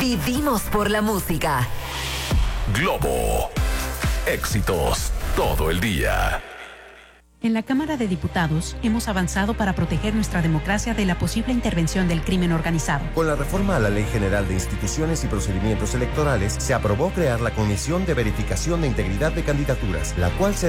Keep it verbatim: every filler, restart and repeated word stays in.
Vivimos por la música. Globo. Éxitos todo el día. En la Cámara de Diputados hemos avanzado para proteger nuestra democracia de la posible intervención del crimen organizado. Con la reforma a la Ley General de Instituciones y Procedimientos Electorales, se aprobó crear la Comisión de Verificación de Integridad de Candidaturas, la cual se